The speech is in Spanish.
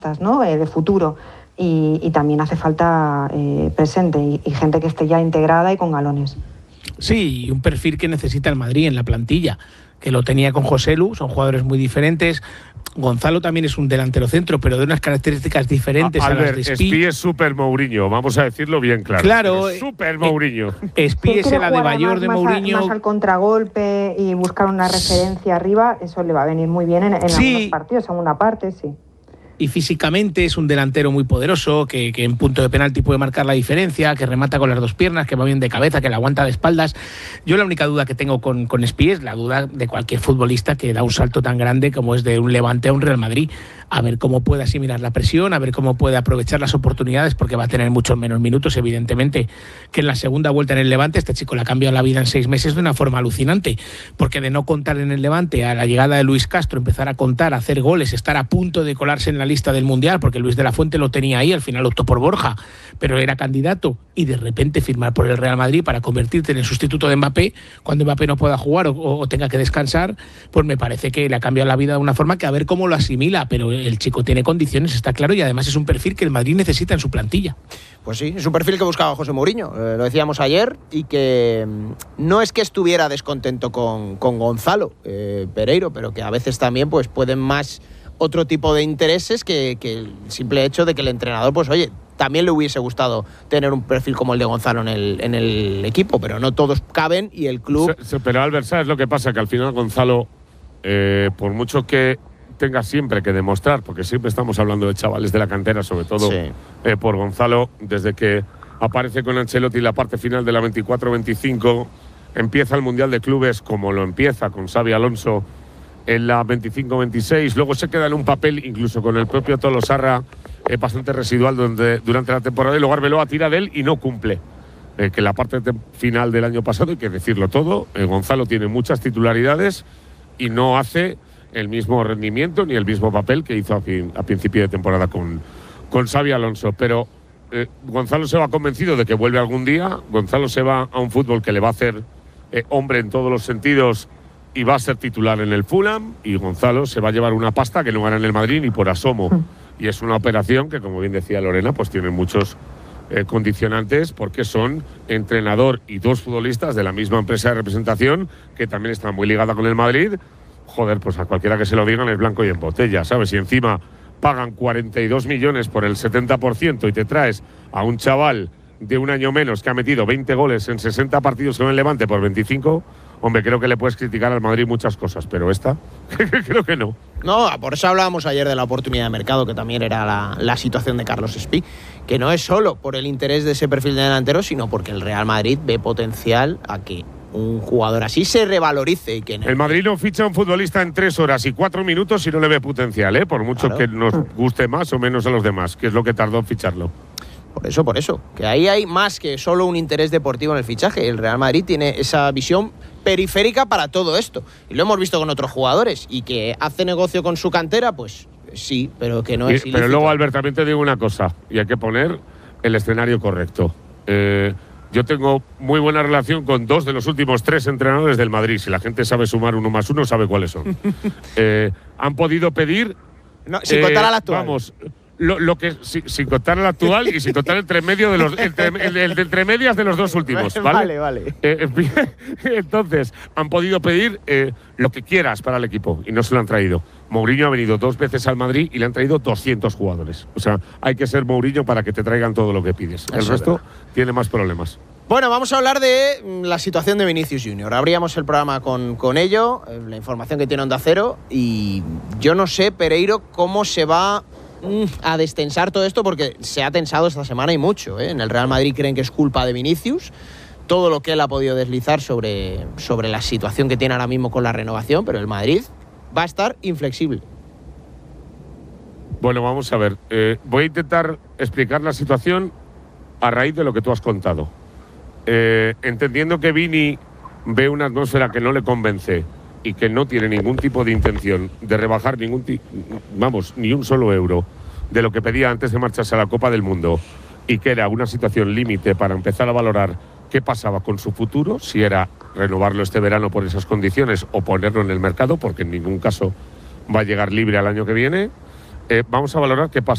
¿no? De futuro. Y también hace falta presente y gente que esté ya integrada y con galones. Sí, y un perfil que necesita el Madrid en la plantilla, que lo tenía con Joselu, son jugadores muy diferentes. Gonzalo también es un delantero centro, pero de unas características diferentes a las de Espí. Espí es súper Mourinho, vamos a decirlo bien claro. Claro, súper Mourinho. Espí es el Adebayor de Mourinho. Más al contragolpe y buscar una referencia arriba, eso le va a venir muy bien en algunos partidos, segunda parte, sí. Y físicamente es un delantero muy poderoso, que en punto de penalti puede marcar la diferencia, que remata con las dos piernas, que va bien de cabeza, que la aguanta de espaldas. Yo la única duda que tengo con Espí es la duda de cualquier futbolista que da un salto tan grande como es de un Levante a un Real Madrid. A ver cómo puede asimilar la presión, a ver cómo puede aprovechar las oportunidades, porque va a tener muchos menos minutos, evidentemente, que en la segunda vuelta en el Levante. Este chico le ha cambiado la vida en 6 meses de una forma alucinante, porque de no contar en el Levante a la llegada de Luis Castro, empezar a contar, a hacer goles, estar a punto de colarse en la lista del Mundial, porque Luis de la Fuente lo tenía ahí, al final optó por Borja, pero era candidato, y de repente firmar por el Real Madrid para convertirte en el sustituto de Mbappé, cuando Mbappé no pueda jugar o tenga que descansar, pues me parece que le ha cambiado la vida de una forma que a ver cómo lo asimila, pero el chico tiene condiciones, está claro, y además es un perfil que el Madrid necesita en su plantilla. Pues sí, es un perfil que buscaba José Mourinho, lo decíamos ayer, y que no es que estuviera descontento con Gonzalo Pereiro, pero que a veces también pues pueden más otro tipo de intereses que el simple hecho de que el entrenador, pues oye, también le hubiese gustado tener un perfil como el de Gonzalo en el equipo, pero no todos caben y el club… Pero Albert, ¿sabes lo que pasa? Que al final Gonzalo, por mucho que tenga siempre que demostrar, porque siempre estamos hablando de chavales de la cantera, sobre todo por Gonzalo, desde que aparece con Ancelotti en la parte final de la 24-25, empieza el Mundial de Clubes como lo empieza con Xabi Alonso en la 25-26, luego se queda en un papel incluso con el propio Tolosarra bastante residual durante la temporada, y luego Arbeloa tira de él y no cumple. Que la parte final del año pasado, hay que decirlo todo, Gonzalo tiene muchas titularidades y no hace el mismo rendimiento ni el mismo papel que hizo a principio de temporada con Xabi Alonso. Pero Gonzalo se va convencido de que vuelve algún día. Gonzalo se va a un fútbol que le va a hacer hombre en todos los sentidos y va a ser titular en el Fulham, y Gonzalo se va a llevar una pasta que no gana en el Madrid ni por asomo. Y es una operación que, como bien decía Lorena, pues tiene muchos condicionantes, porque son entrenador y dos futbolistas de la misma empresa de representación que también está muy ligada con el Madrid. Joder, pues a cualquiera que se lo digan es blanco y en botella, ¿sabes? Y encima pagan 42 millones por el 70% y te traes a un chaval de un año menos que ha metido 20 goles en 60 partidos con el Levante por 25, hombre, creo que le puedes criticar al Madrid muchas cosas, pero esta, creo que no. No, por eso hablábamos ayer de la oportunidad de mercado, que también era la situación de Carlos Espí, que no es solo por el interés de ese perfil de delantero, sino porque el Real Madrid ve potencial a que un jugador así se revalorice. Y que el Madrid no ficha a un futbolista en 3 horas y 4 minutos si no le ve potencial, por mucho que nos guste más o menos a los demás, que es lo que tardó en ficharlo. Por eso, que ahí hay más que solo un interés deportivo en el fichaje. El Real Madrid tiene esa visión periférica para todo esto, y lo hemos visto con otros jugadores, y que hace negocio con su cantera, pues sí, pero que no es ilícito. Pero luego, Albert, también te digo una cosa, y hay que poner el escenario correcto. Yo tengo muy buena relación con 2 de los últimos 3 entrenadores del Madrid. Si la gente sabe sumar 1 más 1, sabe cuáles son. Han podido pedir… No, sin contar al actual. Vamos… Lo que sin contar el actual y sin contar el entre medias de los 2 últimos, ¿vale? Vale. Entonces, han podido pedir lo que quieras para el equipo y no se lo han traído. Mourinho ha venido 2 veces al Madrid y le han traído 200 jugadores. O sea, hay que ser Mourinho para que te traigan todo lo que pides. El resto tiene más problemas. Bueno, vamos a hablar de la situación de Vinicius Junior. Abríamos el programa con ello, la información que tiene Onda Cero, y yo no sé, Pereiro, cómo se va a destensar todo esto, porque se ha tensado esta semana y mucho, ¿eh? En el Real Madrid creen que es culpa de Vinicius, todo lo que él ha podido deslizar sobre la situación que tiene ahora mismo con la renovación, pero el Madrid va a estar inflexible. Bueno, vamos a ver. Voy a intentar explicar la situación a raíz de lo que tú has contado. Entendiendo que Vini ve una atmósfera que no le convence y que no tiene ningún tipo de intención de rebajar ni un solo euro de lo que pedía antes de marcharse a la Copa del Mundo, y que era una situación límite para empezar a valorar qué pasaba con su futuro, si era renovarlo este verano por esas condiciones o ponerlo en el mercado, porque en ningún caso va a llegar libre al año que viene. Vamos a valorar qué pasa